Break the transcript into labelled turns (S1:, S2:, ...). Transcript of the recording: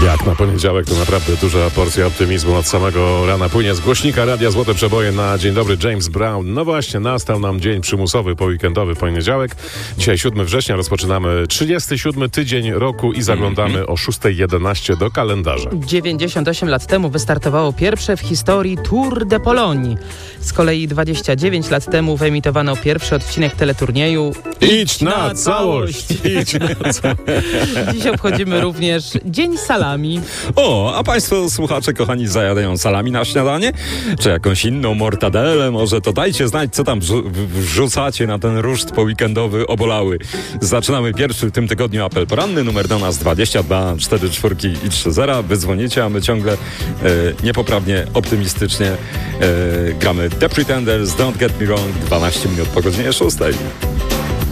S1: Jak na poniedziałek to naprawdę duża porcja optymizmu od samego rana płynie z głośnika Radia Złote Przeboje na Dzień Dobry James Brown. No właśnie, nastał nam dzień przymusowy, poweekendowy poniedziałek. Dzisiaj 7 września, rozpoczynamy 37 tydzień roku i zaglądamy o 6:11 do kalendarza.
S2: 98 lat temu wystartowało pierwsze w historii Tour de Pologne. Z kolei 29 lat temu wyemitowano pierwszy odcinek teleturnieju
S1: Idź na całość! Idź na całość!
S2: Dziś obchodzimy również Dzień Salami.
S3: O, a państwo słuchacze kochani zajadają salami na śniadanie? Czy jakąś inną mortadelę? Może to dajcie znać, co tam wrzucacie na ten ruszt poweekendowy obolały. Zaczynamy pierwszy w tym tygodniu apel poranny, numer do nas 22 44 i 30. Wy dzwonicie, a my ciągle niepoprawnie, optymistycznie gramy The Pretenders, Don't Get Me Wrong, 12 minut po godzinie 6.